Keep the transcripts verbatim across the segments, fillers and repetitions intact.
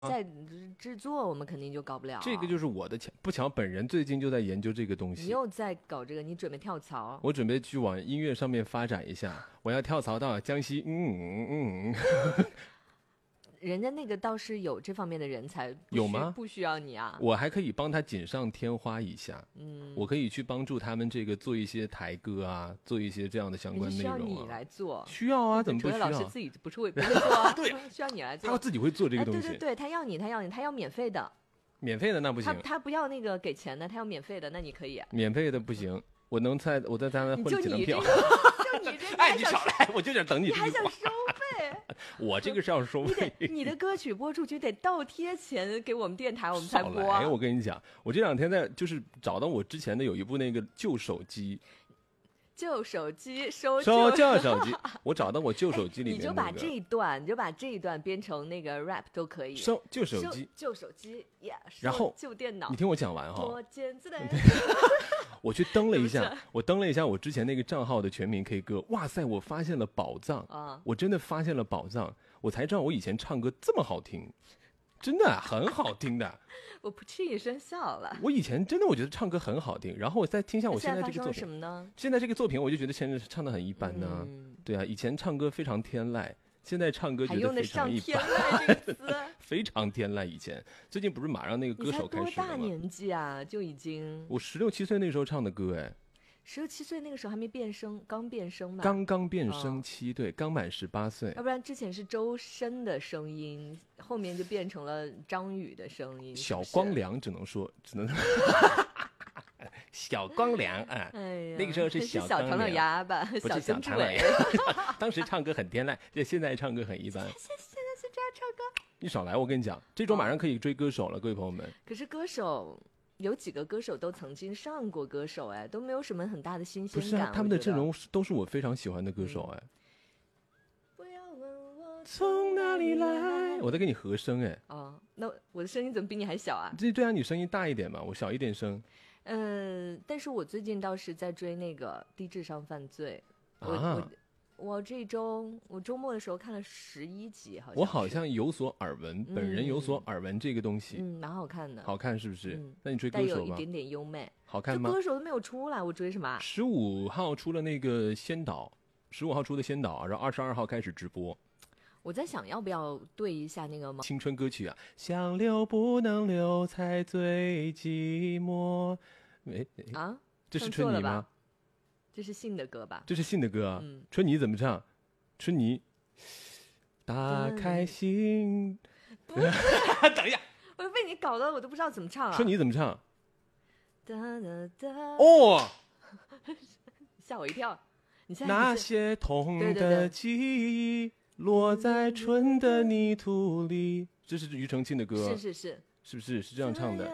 在制作我们肯定就搞不了。 这个就是我的强，不巧本人最近就在研究这个东西。 你又在搞这个，你准备跳槽？ 我准备去往音乐上面发展一下，我要跳槽到江西。嗯嗯嗯。 人家那个倒是有这方面的人才， 有吗？ 不需要你啊。 我还可以帮他锦上添花一下， 嗯， 我可以去帮助他们这个做一些台歌啊，做一些这样的相关内容、啊。 需要你来做？ 需要啊，怎么不需要？ 老师自己不是会不会做？ 对， 需要你来做。 他自己会做这个东西。 哎、对对对，他要你，他要你，他要免费的。 免费的那不行。 他他不要那个给钱的，他要免费的，那你可以、啊。 免费的不行，我能在我在咱们混几张票。 就你这， 哎，你少来，我就想等你。 你还想收费？ 我这个是要收费。 你, 你的歌曲播出去得倒贴钱给我们电台，我们才播、啊。 哎，我跟你讲，我这两天在就是找到我之前的有一部那个旧手机。 旧手机收收旧手机，我找到我旧手机里面、那个哎，你就把这一段，你就把这一段编成那个 rap 都可以。 收旧手机， 旧手机，呀、yeah, 然后旧电脑。 你听我讲完哈。 多简单。 我去登了一下，我登了一下我之前那个账号的全民 K 歌，哇塞，我发现了宝藏啊！我真的发现了宝藏，我才知道我以前唱歌这么好听。真的很好听的， 我不嗤一声笑了。 我以前真的我觉得唱歌很好听，然后我再听一下我现在这个作品。 什么呢？ 现在这个作品我就觉得现在唱的很一般呢、啊嗯。对啊，以前唱歌非常天籁，现在唱歌觉得非常一般。 还用得上天籁这个词？ 非常天籁。以前最近不是马上那个歌手开始了吗？ 你才多大年纪啊，就已经？ 我十六七岁那时候唱的歌哎。 十六七岁那个时候还没变声，刚变声嘛。 刚刚变声期，哦、对，刚满十八岁。 要不然之前是周深的声音，后面就变成了张宇的声音。 小光良只能说，只能小光良啊、哎，那个时候是小小唐老鸭吧， 不是小唐老鸭。当时唱歌很天籁，就现在唱歌很一般。 现在是这样唱歌？ 你少来，我跟你讲，这周马上可以追歌手了，哦、各位朋友们。 可是歌手。有几个歌手都曾经上过歌手，哎，都没有什么很大的新鲜感。 不是啊，他们的阵容都是我非常喜欢的歌手，哎。 不要问我从哪里来，我在给你和声，哎。 哦，那我的声音怎么比你还小啊？ 这对啊，你声音大一点嘛，我小一点声。 嗯、呃，但是我最近倒是在追那个低智商犯罪。我、 啊、 我我这周我周末的时候看了十一集，好像我好像有所耳闻、嗯，本人有所耳闻这个东西， 嗯，蛮好看的， 好看是不是？ 嗯、 那你追歌手吗？ 带有一点点优美， 好看吗？ 这歌手都没有出来，我追什么？ 十五号出了那个先导，十五号出的先导，然后二十二号开始直播。 我在想要不要对一下那个青春歌曲啊，想留不能留，才最寂寞。哎啊， 这是春妮吗？ 这是信的歌吧？ 这是信的歌啊。 嗯、 春妮怎么唱？春妮，打开心。 不是等一下， 我被你搞得我都不知道怎么唱啊。 春妮怎么唱？ 哒哒哒。 哦， 吓我一跳！你现在那些痛的记忆，對對對落在春的泥土里。这是庾澄庆的歌。 是是是， 是不是是这样唱的？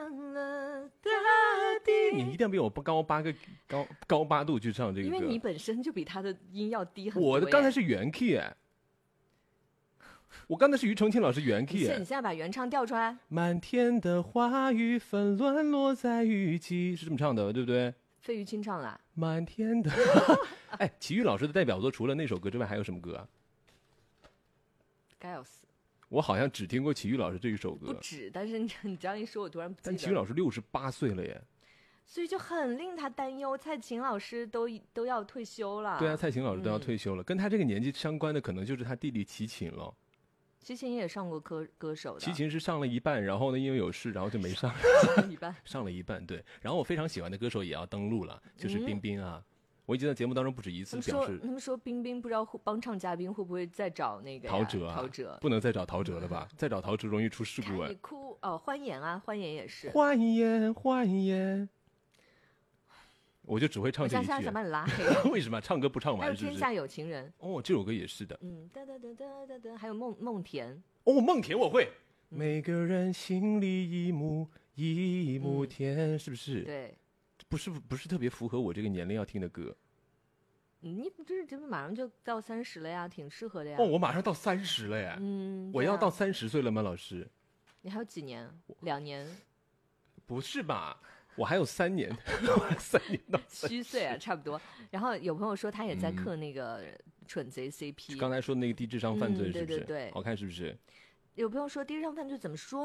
你一定要比我高八个高高八度去唱这个歌， 因为你本身就比他的音要低很多。 我的刚才是原 key 哎，我刚才是庾澄庆老师原 key 哎。 你现在把原唱调出来。 满天的花雨纷乱落在雨季，是这么唱的，对不对？ 费玉清唱的。 满天的，哎，齐豫老师的代表作除了那首歌之外，还有什么歌啊？ 该要死。 我好像只听过齐豫老师这一首歌。 不止，但是你你这样一说，我突然不记得。 但齐豫老师六十八岁了耶。 所以就很令他担忧，蔡琴老师都都要退休了。 对啊，蔡琴老师都要退休了，嗯、跟他这个年纪相关的，可能就是他弟弟齐秦了。 齐秦也上过歌歌手的。 齐秦是上了一半，然后呢，因为有事，然后就没上。 上了一半。 上了一半，对。然后我非常喜欢的歌手也要登陆了，就是冰冰啊。嗯、我已经在节目当中不止一次表示。 他们说冰冰不知道帮唱嘉宾会不会再找那个陶喆啊？ 陶喆不能再找陶喆了吧？再找陶喆容易出事故哎。 你哭哦，欢颜啊，欢颜也是。 欢颜，欢颜。我就只会唱这一句。 我想把你拉黑。 为什么唱歌不唱完？ 还有天下有情人。 哦，这首歌也是的。 嗯，哒哒哒哒哒哒，还有梦梦田。 哦，梦田我会。嗯、每个人心里一亩一亩田、嗯，是不是？ 对。 不是不是特别符合我这个年龄要听的歌。 你不是这不马上就到三十了呀，挺适合的呀。 哦，我马上到三十了呀。 嗯。 我要到三十岁了吗，老师？ 你还有几年？两年？ 不是吧？我还有三年，三年到虚岁啊，差不多。然后有朋友说他也在嗑那个蠢贼 C P，、 嗯、刚才说的那个低智商犯罪是不是？ 嗯、对对对， 好看是不是？ 有朋友说低智商犯罪怎么说